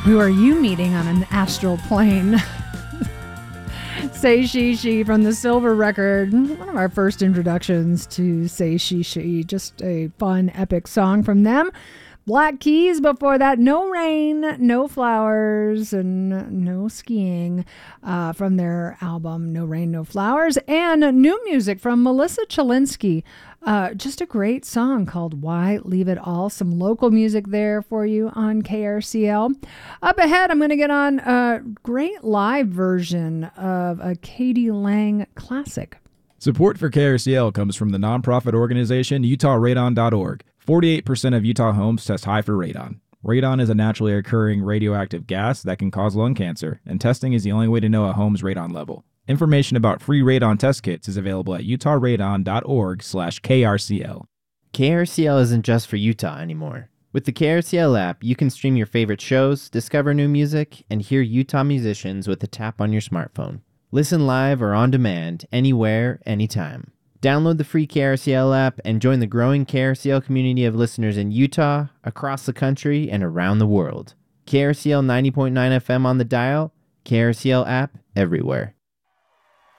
Who are you meeting on an astral plane? Say She from the Silver Record. One of our first introductions to Say She. Just a fun, epic song from them. Black Keys before that. No Rain, No Flowers, and No Skiing from their album No Rain, No Flowers. And new music from Melissa Chalinsky. Just a great song called Why Leave It All. Some local music there for you on KRCL. Up ahead, I'm going to get on a great live version of a Katie Lang classic. Support for KRCL comes from the nonprofit organization UtahRadon.org. 48% of Utah homes test high for radon. Radon is a naturally occurring radioactive gas that can cause lung cancer, and testing is the only way to know a home's radon level. Information about free radon test kits is available at utahradon.org/KRCL. KRCL isn't just for Utah anymore. With the KRCL app, you can stream your favorite shows, discover new music, and hear Utah musicians with a tap on your smartphone. Listen live or on demand, anywhere, anytime. Download the free KRCL app and join the growing KRCL community of listeners in Utah, across the country, and around the world. KRCL 90.9 FM on the dial, KRCL app everywhere.